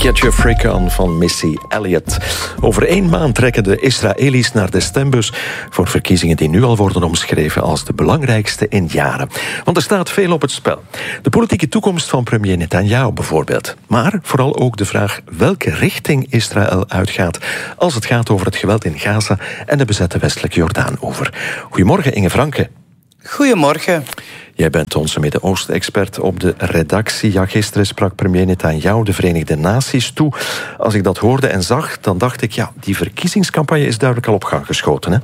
Get Your Freak On van Missy Elliott. Over 1 maand trekken de Israëli's naar de stembus voor verkiezingen die nu al worden omschreven als de belangrijkste in jaren. Want er staat veel op het spel. De politieke toekomst van premier Netanyahu bijvoorbeeld. Maar vooral ook de vraag welke richting Israël uitgaat als het gaat over het geweld in Gaza en de bezette westelijke Jordaanoever. Goedemorgen, Inge Franke. Goedemorgen. Jij bent onze Midden-Oosten-expert op de redactie. Ja, gisteren sprak premier Netanyahu de Verenigde Naties toe. Als ik dat hoorde en zag, dan dacht ik, ja, die verkiezingscampagne is duidelijk al op gang geschoten, hè?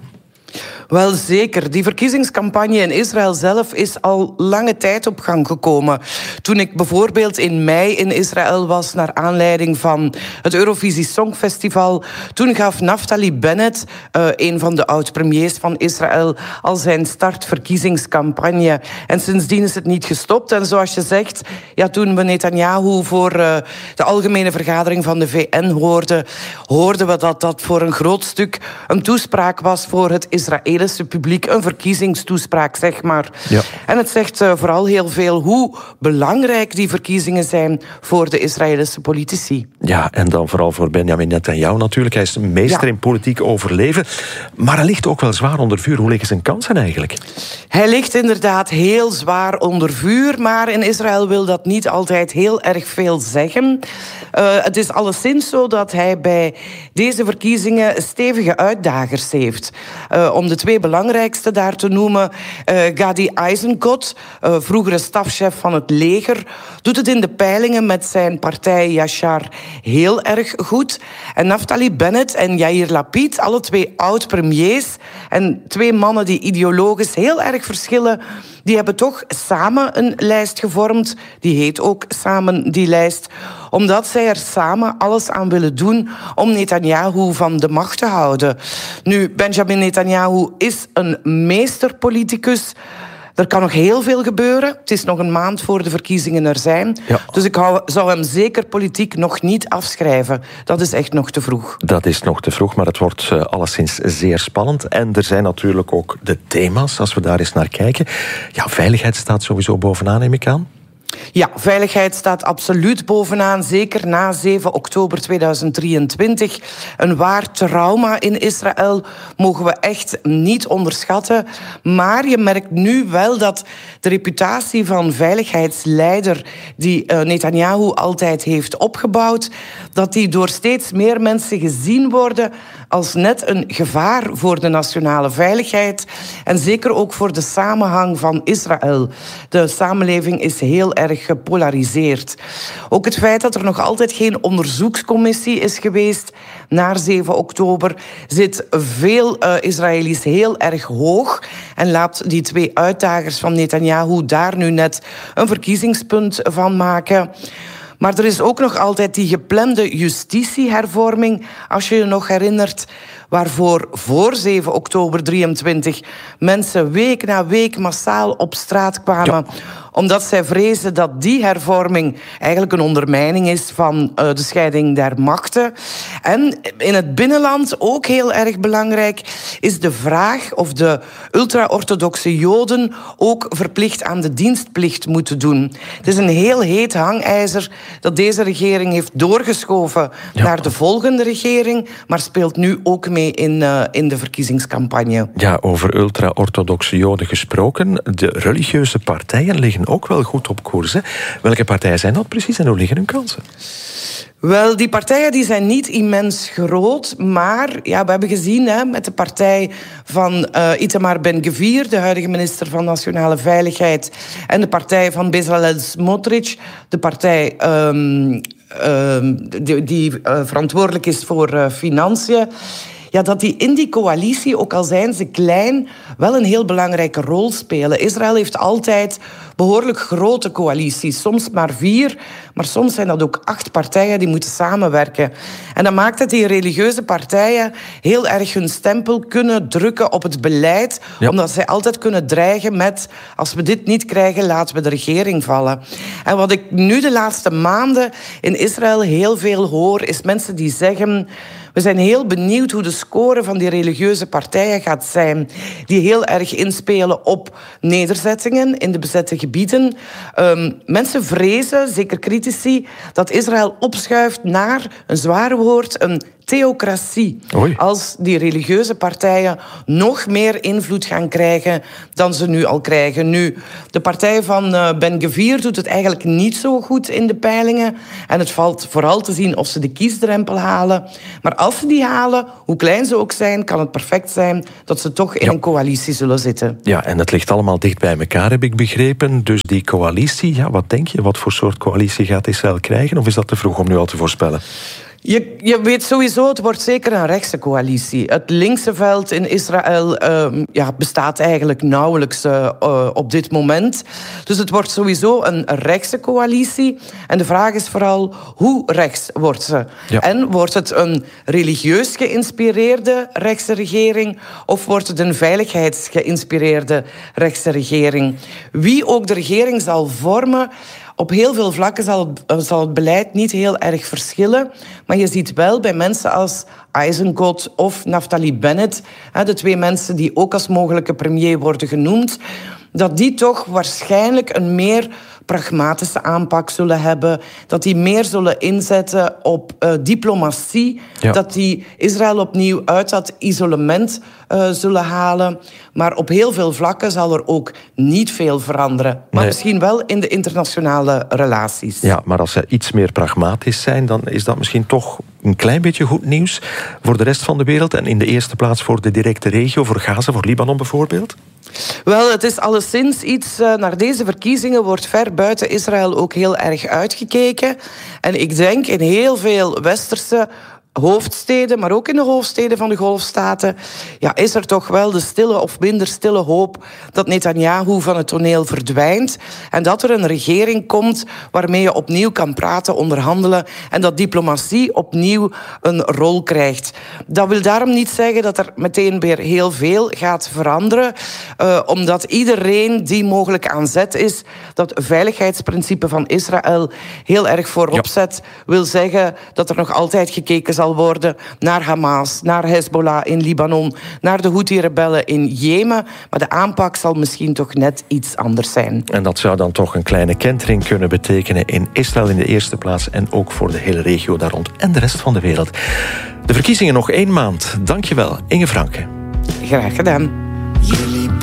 Wel zeker. Die verkiezingscampagne in Israël zelf is al lange tijd op gang gekomen. Toen ik bijvoorbeeld in mei in Israël was naar aanleiding van het Eurovisie Songfestival, toen gaf Naftali Bennett, een van de oud-premiers van Israël, al zijn startverkiezingscampagne. En sindsdien is het niet gestopt. En zoals je zegt, ja, toen we Netanyahu voor de algemene vergadering van de VN hoorden we dat dat voor een groot stuk een toespraak was voor het Israëlische publiek, een verkiezingstoespraak, zeg maar. Ja. En het zegt vooral heel veel hoe belangrijk die verkiezingen zijn voor de Israëlische politici. Ja, en dan vooral voor Benjamin Netanyahu natuurlijk. Hij is een meester in politiek overleven. Maar hij ligt ook wel zwaar onder vuur. Hoe liggen zijn kansen eigenlijk? Hij ligt inderdaad heel zwaar onder vuur, maar in Israël wil dat niet altijd heel erg veel zeggen. Het is alleszins zo dat hij bij deze verkiezingen stevige uitdagers heeft. Om de 2 belangrijkste daar te noemen, Gadi Eisenkot, vroegere stafchef van het leger, doet het in de peilingen met zijn partij Yashar heel erg goed. En Naftali Bennett en Yair Lapid, alle 2 oud-premiers en 2 mannen die ideologisch heel erg verschillen, die hebben toch samen een lijst gevormd. Die heet ook samen die lijst, omdat zij er samen alles aan willen doen om Netanyahu van de macht te houden. Nu, Benjamin Netanyahu is een meesterpoliticus. Er kan nog heel veel gebeuren. Het is nog een maand voor de verkiezingen er zijn. Ja. Dus ik zou hem zeker politiek nog niet afschrijven. Dat is echt nog te vroeg. Dat is nog te vroeg, maar het wordt alleszins zeer spannend. En er zijn natuurlijk ook de thema's, als we daar eens naar kijken. Ja, veiligheid staat sowieso bovenaan, neem ik aan. Ja, veiligheid staat absoluut bovenaan, zeker na 7 oktober 2023. Een waar trauma in Israël mogen we echt niet onderschatten. Maar je merkt nu wel dat de reputatie van veiligheidsleider die Netanyahu altijd heeft opgebouwd, dat die door steeds meer mensen gezien worden als net een gevaar voor de nationale veiligheid en zeker ook voor de samenhang van Israël. De samenleving is heel erg gepolariseerd. Ook het feit dat er nog altijd geen onderzoekscommissie is geweest na 7 oktober zit veel Israëli's heel erg hoog en laat die 2 uitdagers van Netanyahu daar nu net een verkiezingspunt van maken. Maar er is ook nog altijd die geplande justitiehervorming, als je je nog herinnert, waarvoor voor 7 oktober 23 mensen week na week massaal op straat kwamen, omdat zij vrezen dat die hervorming eigenlijk een ondermijning is van de scheiding der machten. En in het binnenland, ook heel erg belangrijk, is de vraag of de ultra-orthodoxe Joden ook verplicht aan de dienstplicht moeten doen. Het is een heel heet hangijzer dat deze regering heeft doorgeschoven naar de volgende regering, maar speelt nu ook mee in de verkiezingscampagne. Ja, over ultra-orthodoxe Joden gesproken. De religieuze partijen liggen ook wel goed op koers, hè? Welke partijen zijn dat precies en hoe liggen hun kansen? Wel, die partijen die zijn niet immens groot, maar ja, we hebben gezien met de partij van Itamar Ben-Gvir, de huidige minister van Nationale Veiligheid, en de partij van Bezalel Smotrich, de partij die verantwoordelijk is voor financiën. Ja, dat die in die coalitie, ook al zijn ze klein, wel een heel belangrijke rol spelen. Israël heeft altijd behoorlijk grote coalities. Soms maar 4, maar soms zijn dat ook 8 partijen die moeten samenwerken. En dat maakt dat die religieuze partijen heel erg hun stempel kunnen drukken op het beleid, omdat zij altijd kunnen dreigen met: als we dit niet krijgen, laten we de regering vallen. En wat ik nu de laatste maanden in Israël heel veel hoor, is mensen die zeggen: We zijn heel benieuwd hoe de score van die religieuze partijen gaat zijn, die heel erg inspelen op nederzettingen in de bezette gebieden. Mensen vrezen, zeker critici, dat Israël opschuift naar, een zware woord, een theocratie. Oei. Als die religieuze partijen nog meer invloed gaan krijgen dan ze nu al krijgen. Nu, de partij van Ben-Gvir doet het eigenlijk niet zo goed in de peilingen. En het valt vooral te zien of ze de kiesdrempel halen. Maar als ze die halen, hoe klein ze ook zijn, kan het perfect zijn dat ze toch in een coalitie zullen zitten. Ja, en het ligt allemaal dicht bij elkaar, heb ik begrepen. Dus die coalitie, ja, wat denk je? Wat voor soort coalitie gaat Israël krijgen? Of is dat te vroeg om nu al te voorspellen? Je weet sowieso, het wordt zeker een rechtse coalitie. Het linkse veld in Israël bestaat eigenlijk nauwelijks op dit moment. Dus het wordt sowieso een rechtse coalitie. En de vraag is vooral, hoe rechts wordt ze? Ja. En wordt het een religieus geïnspireerde rechtse regering? Of wordt het een veiligheidsgeïnspireerde rechtse regering? Wie ook de regering zal vormen, op heel veel vlakken zal het beleid niet heel erg verschillen. Maar je ziet wel bij mensen als Eisenkot of Naftali Bennett, de twee mensen die ook als mogelijke premier worden genoemd, dat die toch waarschijnlijk een meer pragmatische aanpak zullen hebben, dat die meer zullen inzetten op diplomatie, dat die Israël opnieuw uit dat isolement zullen halen. Maar op heel veel vlakken zal er ook niet veel veranderen. Maar misschien wel in de internationale relaties. Ja, maar als ze iets meer pragmatisch zijn, dan is dat misschien toch een klein beetje goed nieuws voor de rest van de wereld en in de eerste plaats voor de directe regio, voor Gaza, voor Libanon bijvoorbeeld? Wel, het is alleszins iets. Naar deze verkiezingen wordt ver buiten Israël ook heel erg uitgekeken. En ik denk in heel veel westerse hoofdsteden, maar ook in de hoofdsteden van de Golfstaten, is er toch wel de stille of minder stille hoop dat Netanyahu van het toneel verdwijnt en dat er een regering komt waarmee je opnieuw kan praten, onderhandelen en dat diplomatie opnieuw een rol krijgt. Dat wil daarom niet zeggen dat er meteen weer heel veel gaat veranderen, omdat iedereen die mogelijk aan zet is, dat veiligheidsprincipe van Israël heel erg voorop zet, wil zeggen dat er nog altijd gekeken zal worden naar Hamas, naar Hezbollah in Libanon, naar de Houthi-rebellen in Jemen. Maar de aanpak zal misschien toch net iets anders zijn. En dat zou dan toch een kleine kentering kunnen betekenen in Israël in de eerste plaats en ook voor de hele regio daar rond en de rest van de wereld. De verkiezingen nog 1 maand. Dankjewel, Inge Franke. Graag gedaan.